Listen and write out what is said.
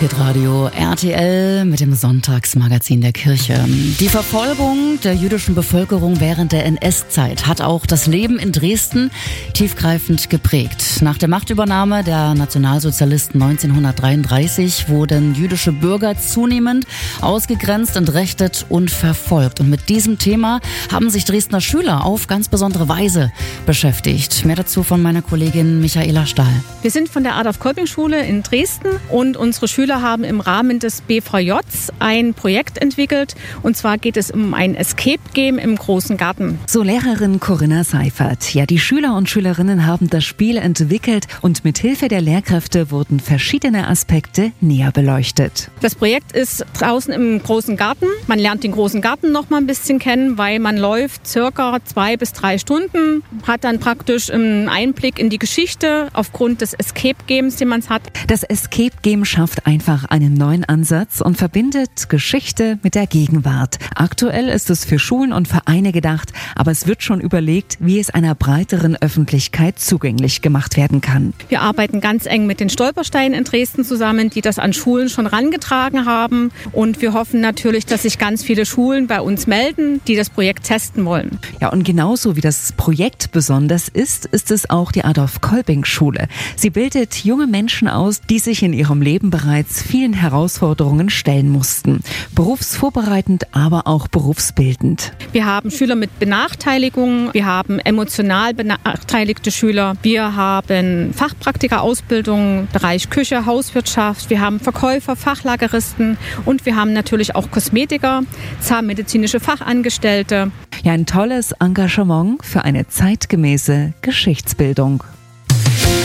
Hitradio RTL mit dem Sonntagsmagazin der Kirche. Die Verfolgung der jüdischen Bevölkerung während der NS-Zeit hat auch das Leben in Dresden tiefgreifend geprägt. Nach der Machtübernahme der Nationalsozialisten 1933 wurden jüdische Bürger zunehmend ausgegrenzt, entrechtet und verfolgt. Und mit diesem Thema haben sich Dresdner Schüler auf ganz besondere Weise beschäftigt. Mehr dazu von meiner Kollegin Michaela Stahl. Wir sind von der Adolf-Kolping-Schule in Dresden und unsere Schüler haben im Rahmen des BVJs ein Projekt entwickelt. Und zwar geht es um ein Escape-Game im großen Garten. So Lehrerin Corinna Seifert. Ja, die Schüler und Schülerinnen haben das Spiel entwickelt und mit Hilfe der Lehrkräfte wurden verschiedene Aspekte näher beleuchtet. Das Projekt ist draußen im großen Garten. Man lernt den großen Garten noch mal ein bisschen kennen, weil man läuft circa 2 bis 3 Stunden, hat dann praktisch einen Einblick in die Geschichte aufgrund des Escape-Games, den man hat. Das Escape-Game schafft einfach einen neuen Ansatz und verbindet Geschichte mit der Gegenwart. Aktuell ist es für Schulen und Vereine gedacht, aber es wird schon überlegt, wie es einer breiteren Öffentlichkeit zugänglich gemacht werden kann. Wir arbeiten ganz eng mit den Stolpersteinen in Dresden zusammen, die das an Schulen schon rangetragen haben. Und wir hoffen natürlich, dass sich ganz viele Schulen bei uns melden, die das Projekt testen wollen. Ja, und genauso wie das Projekt besonders ist es auch die Adolf-Kolping-Schule. Sie bildet junge Menschen aus, die sich in ihrem Leben bereits vielen Herausforderungen stellen mussten. Berufsvorbereitend, aber auch berufsbildend. Wir haben Schüler mit Benachteiligungen, wir haben emotional benachteiligte Schüler, wir haben Fachpraktika-Ausbildung im Bereich Küche, Hauswirtschaft, wir haben Verkäufer, Fachlageristen und wir haben natürlich auch Kosmetiker, zahnmedizinische Fachangestellte. Ja, ein tolles Engagement für eine zeitgemäße Geschichtsbildung.